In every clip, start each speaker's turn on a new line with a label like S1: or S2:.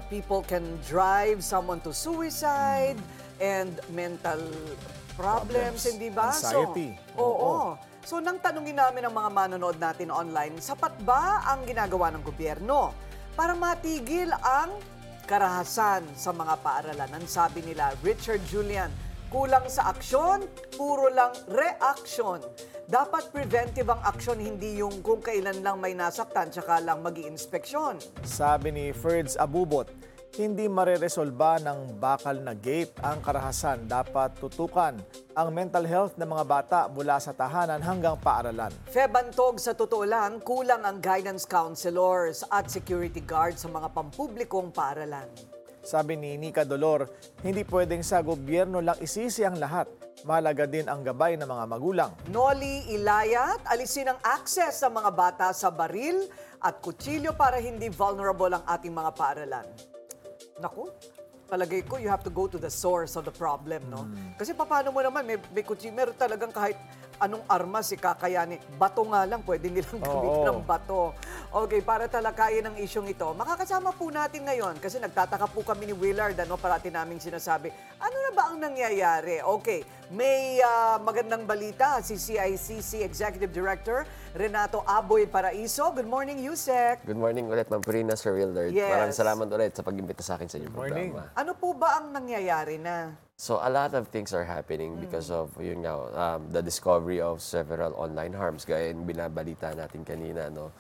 S1: people can drive someone to suicide and mental problems, hindi ba?
S2: Anxiety.
S1: So, oo. So, nang tanungin namin ang mga manonood natin online, sapat ba ang ginagawa ng gobyerno para matigil ang karahasan sa mga paaralan? Ang sabi nila, Richard Julian, kulang sa aksyon, puro lang reaction. Dapat preventive ang aksyon, hindi yung kung kailan lang may nasaktan, tsaka lang mag-i-inspeksyon.
S2: Sabi ni Ferds Abubot, hindi mareresolba ng bakal na gate ang karahasan. Dapat tutukan ang mental health ng mga bata mula sa tahanan hanggang paaralan.
S1: Febantog, sa totoo lang, kulang ang guidance counselors at security guards sa mga pampublikong paaralan.
S2: Sabi ni Nika Dolor, hindi pwedeng sa gobyerno lang isisi ang lahat. Mahalaga din ang gabay ng mga magulang.
S1: Noli Ilayat, alisin ang access sa mga bata sa baril at kutsilyo para hindi vulnerable ang ating mga paaralan. Naku, palagay ko you have to go to the source of the problem, no? Kasi paano mo naman, may kutsilyo, meron talagang kahit anong armas si kakayanin. Bato nga lang, pwede nilang gamitin ng bato. Okay, para talakayin ang isyong ito, makakasama po natin ngayon kasi nagtataka po kami ni Willard, parati naming sinasabi, ano na ba ang nangyayari? Okay, may magandang balita si CICC Executive Director Renato Aboy Paraiso. Good morning, Yusek.
S3: Good morning ulit, Ma'am Purina, Sir Willard.
S1: Yes.
S3: Maraming salamat ulit sa pag-imbita sa akin sa inyong
S2: morning.
S3: programa.
S1: Ano po ba ang nangyayari na?
S3: So, a lot of things are happening because of, yun nga, the discovery of several online harms. Gaya yung binabalita natin kanina, no?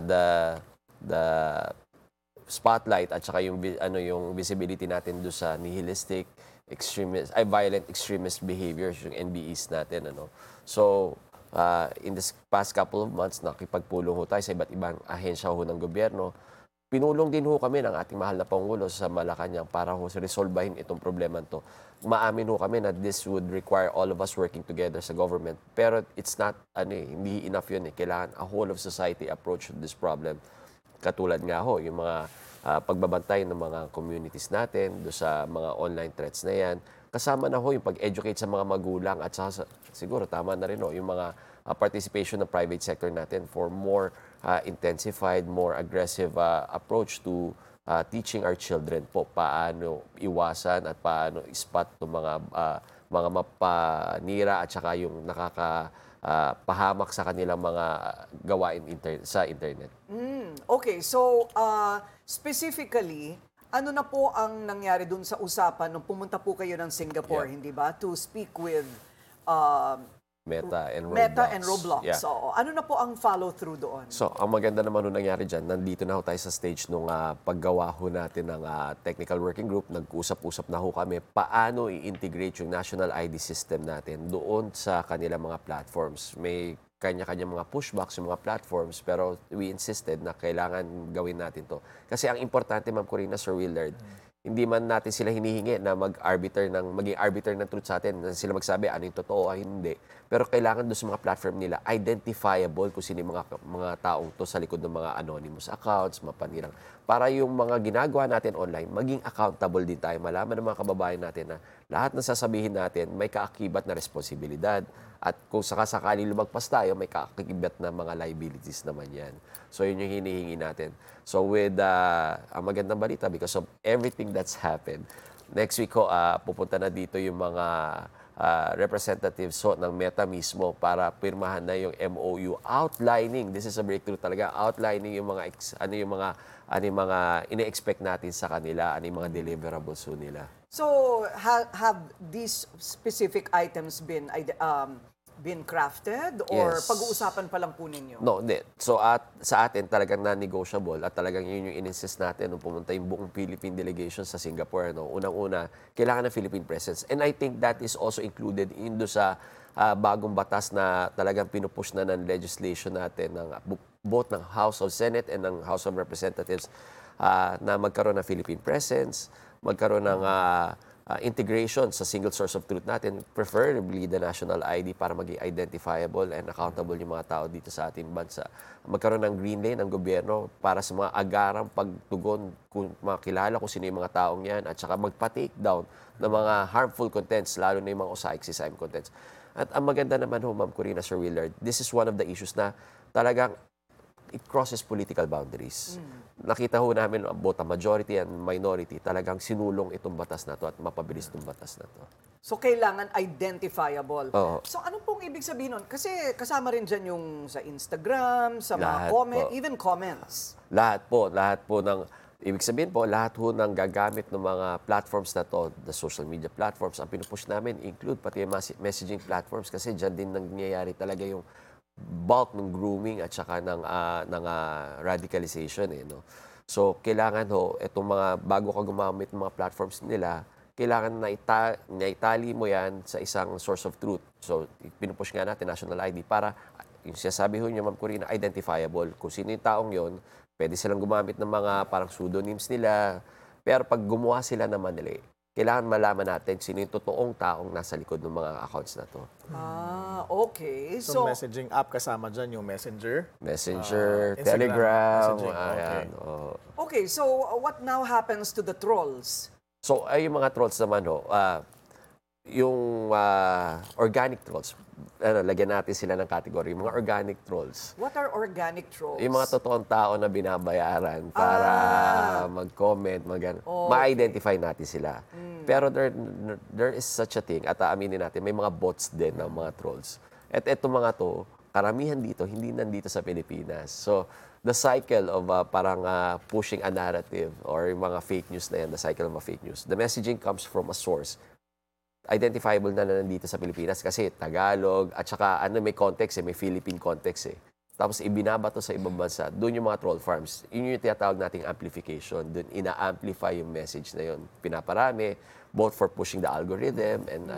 S3: The spotlight at saka yung, yung visibility natin do sa nihilistic, violent extremist behaviors, yung NBEs natin, ano? So, in this past couple of months, nakipagpulong ho tayo sa iba't ibang ahensya ho ng gobyerno. Pinulong din ho kami ng ating mahal na Pangulo sa Malacanang para ho resolbahin itong problema to. Maamin ho kami na this would require all of us working together sa government. Pero it's not, hindi enough yun. Kailangan a whole of society approach to this problem. Katulad nga ho, yung mga pagbabantay ng mga communities natin do sa mga online threats na yan. Kasama na ho yung pag-educate sa mga magulang at siguro tama na rin ho, yung mga participation ng private sector natin for more intensified, more aggressive approach to teaching our children po paano iwasan at paano spot ng mga mapanira at saka yung nakakapahamak sa kanilang mga gawain sa internet.
S1: Okay, so specifically, ano na po ang nangyari dun sa usapan nung pumunta po kayo ng Singapore, hindi ba? To speak with
S3: Meta and Roblox.
S1: Meta and Roblox.
S3: Yeah.
S1: So, ano na po ang follow-through doon?
S3: So, ang maganda naman nung nangyari dyan, nandito na ho tayo sa stage nung paggawa ho natin ng technical working group. Nag-usap-usap na ho kami paano i-integrate yung national ID system natin doon sa kanilang mga platforms. May kanya-kanya mga pushbacks yung mga platforms, pero we insisted na kailangan gawin natin to. Kasi ang importante, Ma'am Corina, Sir Willard, hindi man natin sila hinihingi na maging arbiter ng truth sa atin, na sila magsabi ano yung totoo o hindi. Pero kailangan doon sa mga platform nila, identifiable kung sino yung mga taong to sa likod ng mga anonymous accounts, mapanirang. Para yung mga ginagawa natin online, maging accountable din tayo. Malaman ng mga kababayan natin na lahat ng sasabihin natin may kaakibat na responsibilidad. At kung sakasakali lumagpas tayo, may kaakibat na mga liabilities naman yan. So yun yung hinihingi natin. So with ang magandang balita, because of everything that's happened, next week ko pupunta na dito yung mga representatives ng Meta mismo para pirmahan na yung MOU outlining, this is a breakthrough talaga, outlining yung mga ine-expect natin sa kanila, yung mga deliverables nila.
S1: So, have these specific items been crafted or
S3: Yes.
S1: pag-uusapan pa lang po ninyo?
S3: No, hindi. So sa atin talagang non-negotiable at talagang yun yung in-insist natin nung pumunta yung buong Philippine delegation sa Singapore. No? Unang-una, kailangan ng Philippine presence. And I think that is also included in sa bagong batas na talagang pinupush na ng legislation natin ng both ng House of Senate and ng House of Representatives na magkaroon ng Philippine presence, magkaroon ng integration sa single source of truth natin, preferably the national ID para maging identifiable and accountable yung mga tao dito sa ating bansa. Magkaroon ng green lane ng gobyerno para sa mga agarang pagtugon kung makilala kung sino yung mga taong yan at saka magpa-take down ng mga harmful contents, lalo na yung mga OSIC contents. At ang maganda naman ho, Ma'am Corina, Sir Willard, this is one of the issues na talagang it crosses political boundaries. Nakita ho namin both the majority and minority talagang sinulong itong batas na to at mapabilis itong batas na to.
S1: So, kailangan identifiable.
S3: Oo.
S1: So, ano pong ibig sabihin nun? Kasi kasama rin dyan yung sa Instagram, sa mga
S3: Lahat
S1: comment,
S3: po.
S1: even comments.
S3: Lahat po ng ibig sabihin po, lahat ho ng gagamit ng mga platforms na to, the social media platforms, ang pinupush namin include pati yung messaging platforms kasi dyan din nangyayari talaga yung bulk ng grooming at saka ng radicalization no. So kailangan ho itong mga bago ka gumamit ng mga platforms nila, kailangan na itali mo yan sa isang source of truth. So pinupush nga natin national ID para yung sinasabi ho niyo Ma'am Corina, identifiable kung sino yung taong yon. Pwede silang gumamit ng mga parang pseudonyms nila, pero pag gumawa sila ng mali, kailangan malaman natin sino yung totoong taong nasa likod ng mga accounts na to.
S1: Okay.
S2: So,
S1: So,
S2: messaging app kasama dyan yung Messenger.
S3: Messenger,
S2: Instagram
S3: Telegram,
S2: messaging, okay.
S3: ayan. Oh.
S1: okay, so what now happens to the trolls?
S3: So, ay yung mga trolls naman, yung organic trolls, lagyan natin sila ng category, yung mga organic trolls.
S1: What are organic trolls?
S3: Yung mga totoong tao na binabayaran para mag-comment, ma-identify natin sila. Pero there is such a thing, at aaminin natin, may mga bots din ng mga trolls. At itong mga to, karamihan dito, hindi nandito sa Pilipinas. So, the cycle of pushing a narrative or yung mga fake news na yan, the cycle of a fake news, the messaging comes from a source identifiable na nandito sa Pilipinas kasi Tagalog at saka may context may Philippine context Tapos ibinabato sa ibang bansa, doon yung mga troll farms. Yun yung tinatawag nating amplification. Doon ina-amplify yung message na yun. Pinaparami, both for pushing the algorithm and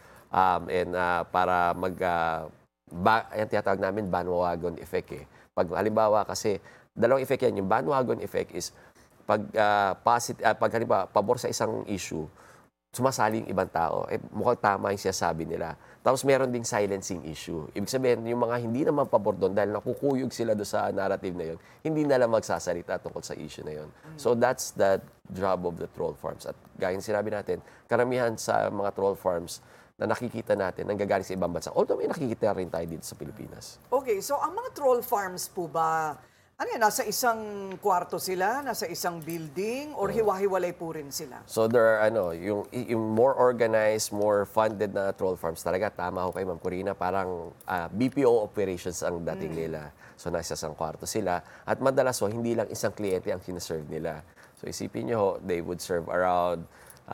S3: para yung tinatawag namin bandwagon effect Pag halimbawa kasi, dalawang effect yan. Yung bandwagon effect is pag halimbawa, pabor sa isang issue, sumasali yung ibang tao, mukhang tama yung sinasabi nila. Tapos meron ding silencing issue. Ibig sabihin, yung mga hindi naman pabor doon dahil nakukuyog sila doon sa narrative na yun, hindi na lang magsasalita tungkol sa issue na yun. So that's the job of the troll farms. At gaya ng sinabi natin, karamihan sa mga troll farms na nakikita natin, nanggagaling sa ibang bansa. Although may nakikita rin tayo dito sa Pilipinas.
S1: Okay, so ang mga troll farms po ba, nasa isang kwarto sila, nasa isang building, or hiwa-hiwalay po rin sila?
S3: So there are yung more organized, more funded na troll farms talaga, tama ho kay Ma'am Corina, parang BPO operations ang dating nila. So nasa isang kwarto sila at madalas hindi lang isang kliyente ang sinaserve nila. So isipin niyo they would serve around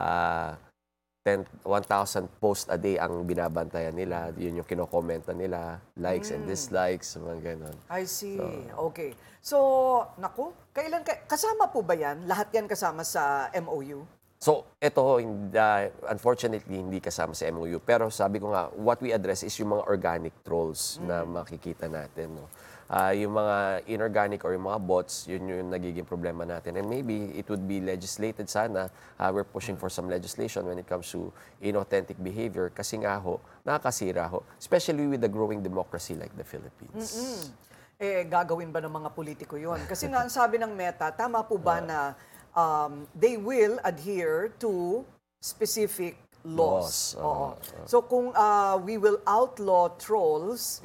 S3: 1,000 posts a day ang binabantayan nila. Yun yung kinokomenta nila, likes and dislikes, mga ganon.
S1: I see. Okay. So, kasama po ba yan? Lahat yan kasama sa MOU?
S3: So, ito unfortunately, hindi kasama sa MOU. Pero sabi ko nga, what we address is yung mga organic trolls na makikita natin. No? Yung mga inorganic or yung mga bots, yun yung nagiging problema natin. And maybe it would be legislated sana. We're pushing for some legislation when it comes to inauthentic behavior. Kasi nga nakakasira especially with the growing democracy like the Philippines.
S1: Gagawin ba ng mga politiko yun? Kasi nga, ang sabi ng Meta, tama po ba na they will adhere to specific laws? Oo. So kung we will outlaw trolls,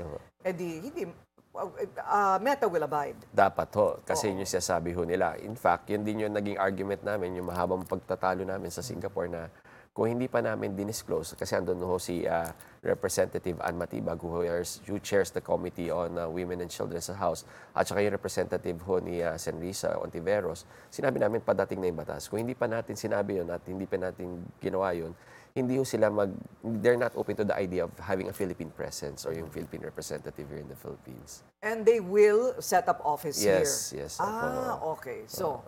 S1: Meta will abide.
S3: Dapat kasi yun yung sinasabi nila. In fact, yun din yung naging argument namin, yung mahabang pagtatalo namin sa Singapore na kung hindi pa namin dinisclose, kasi andun si Representative Ann Matibag who chairs the Committee on Women and Children sa House at saka yung representative ni Senrisa Ontiveros, sinabi namin padating na yung batas. Kung hindi pa natin sinabi yun at hindi pa natin ginawa yun, hindi sila they're not open to the idea of having a Philippine presence or yung Philippine representative here in the Philippines.
S1: And they will set up office here?
S3: Yes.
S1: Okay.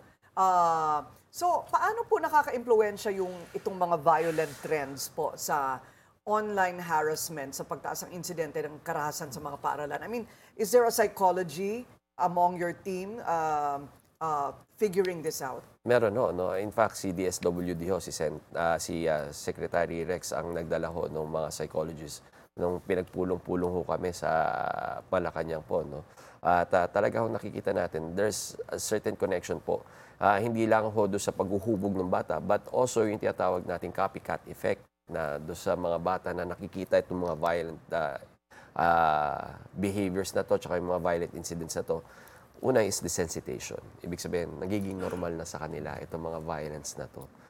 S1: So, paano po nakaka-impluwensya itong mga violent trends po sa online harassment, sa pagtaas ng insidente ng karahasan sa mga paaralan? I mean, is there a psychology among your team figuring this out?
S3: Meron In fact, si DSWD si Secretary Rex ang nagdala ng mga psychologists nung pinagpulong-pulong kami sa Malacanang po. At talaga nakikita natin, there's a certain connection po. Hindi lang doon sa paghuhubog ng bata, but also yung tinatawag nating copycat effect na doon sa mga bata na nakikita itong mga violent behaviors na to, tsaka yung mga violent incidents na to. una is desensitization. Ibig sabihin, nagiging normal na sa kanila itong mga violence na to.